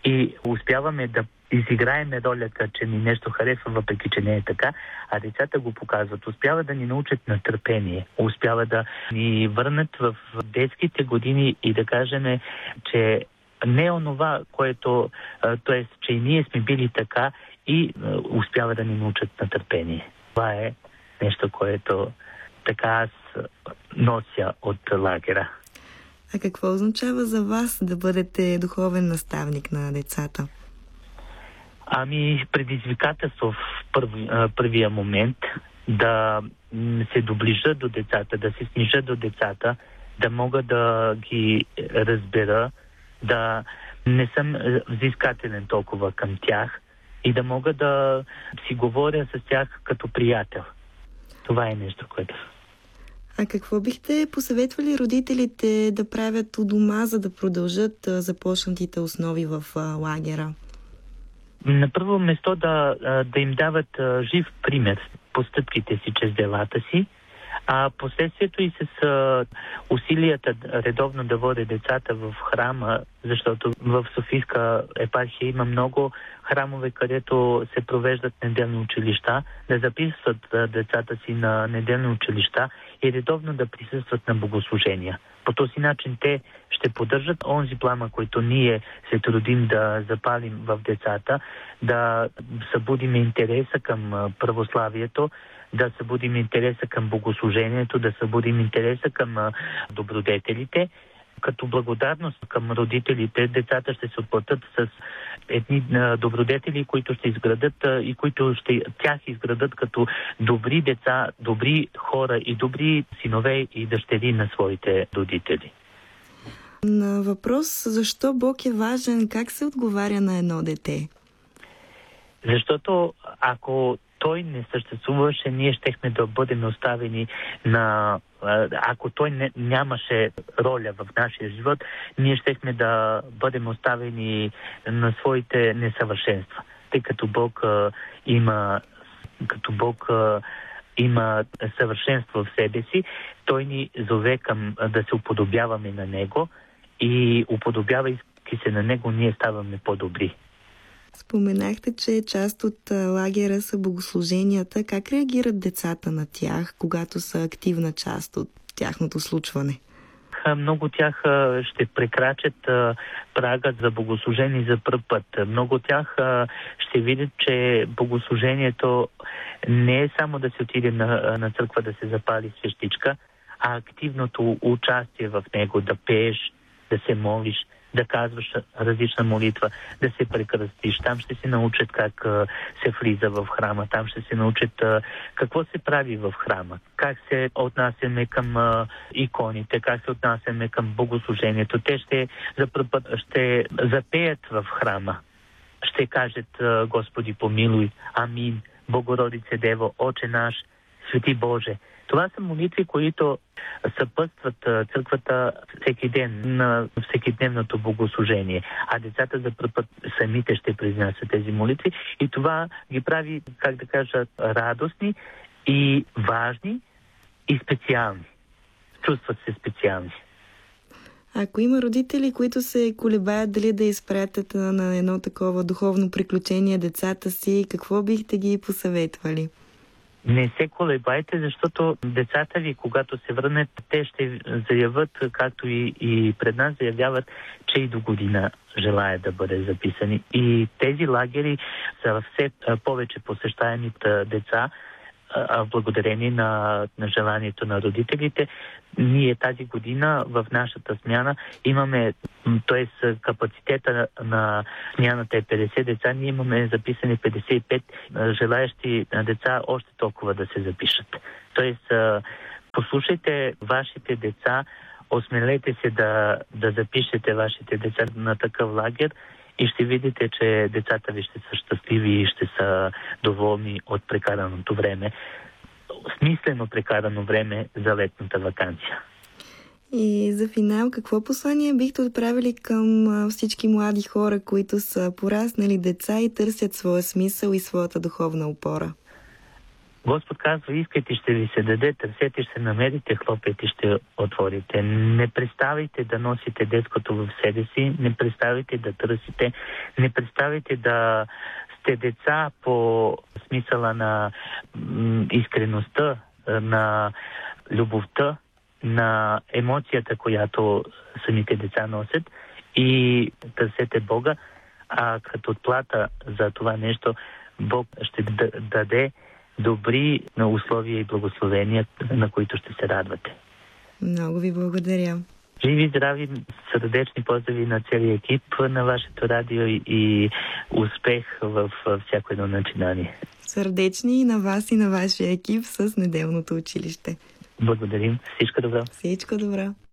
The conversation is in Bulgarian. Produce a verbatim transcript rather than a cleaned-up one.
и успяваме да изиграем ролята, че ни нещо харесва, въпреки че не е така, а децата го показват. Успяват да ни научат на търпение, успяват да ни върнат в детските години и да кажем, че не е онова, което, т.е. че и ние сме били така и успяват да ни научат на търпение. Това е нещо, което така аз нося от лагера. А какво означава за вас да бъдете духовен наставник на децата? Ами, предизвикателство в първи, първия момент да се доближа до децата, да се снижа до децата, да мога да ги разбера, да не съм взискателен толкова към тях и да мога да си говоря с тях като приятел. Това е нещо, което... А какво бихте посъветвали родителите да правят у дома, за да продължат започнатите основи в лагера? На първо место да, да им дават жив пример по стъпките си, чрез делата си, а последствието и с а, усилията редовно да водят децата в храма, защото в Софийска епархия има много храмове, където се провеждат неделни училища, да записват а, децата си на неделни училища и редовно да присъстват на богослужения. По този начин те ще поддържат онзи плама, който ние се трудим да запалим в децата, да събудим интереса към православието, да събудим интереса към богослужението, да събудим интереса към добродетелите. Като благодарност към родителите, децата ще се отплатят с едни добродетели, които ще изградат и които ще тях изградат като добри деца, добри хора и добри синове и дъщери на своите родители. На въпрос защо Бог е важен, как се отговаря на едно дете? Защото ако той не съществуваше, ние щехме да бъдем оставени на... Ако той не, нямаше роля в нашия живот, ние щехме да бъдем оставени на своите несъвършенства. Тъй като Бог а, има, като Бог а, има съвършенство в себе си, той ни зове към да се уподобяваме на Него и уподобявайки се на Него, ние ставаме по-добри. Споменахте, че част от лагера са богослуженията. Как реагират децата на тях, когато са активна част от тяхното случване? Много тях ще прекрачат прагът за богослужение за пръв път. Много тях ще видят, че богослужението не е само да се отиде на, на църква да се запали свещичка, а активното участие в него, да пееш, да се молиш, да казваш различна молитва, да се прекръстиш. Там ще се научат как а, се влиза в храма, там ще се научат а, какво се прави в храма, как се отнасяме към а, иконите, как се отнасяме към богослужението. Те ще за първ път ще запеят в храма. Ще кажат а, Господи помилуй, амин, Богородице Дево, Отче наш, Свети Боже. Това са молитви, които съпътстват църквата всеки ден на всекидневното богослужение. А децата за първ път самите ще произнасят тези молитви и това ги прави, как да кажа, радостни и важни и специални. Чувстват се специални. Ако има родители, които се колебаят дали да изпратят на едно такова духовно приключение децата си, какво бихте ги посъветвали? Не се колебайте, защото децата ви, когато се върнат, те ще заявят, както и, и пред нас заявяват, че и до година желаят да бъдат записани. И тези лагери са все повече посещаемите деца, а благодарение на, на желанието на родителите. Ние тази година в нашата смяна имаме, т.е. капацитета на смяната е петдесет деца, ние имаме записани петдесет и пет желаящи деца още толкова да се запишат. Т.е. послушайте вашите деца, осмелете се да, да запишете вашите деца на такъв лагер и ще видите, че децата ви ще са щастливи и ще са доволни от прекараното време. Смислено прекарано време за летната ваканция. И за финал, какво послание бихте отправили към всички млади хора, които са пораснали деца и търсят своя смисъл и своята духовна опора? Господ казва, искайте, ще ви се даде, търсете, ще намерите, хлопете, ще отворите. Не преставайте да носите детското в себе си, не преставайте да търсите, не преставайте да сте деца по смисъла на м- искреността, на любовта, на емоцията, която самите деца носят, и търсете Бога, а като плата за това нещо Бог ще даде добри условия и благословения, на които ще се радвате. Много ви благодаря. Живи, здрави, сърдечни поздрави на целия екип на вашето радио и успех в всяко едно начинание. Сърдечни и на вас и на вашия екип с неделното училище. Благодарим. Всичко добро. Всичко добро.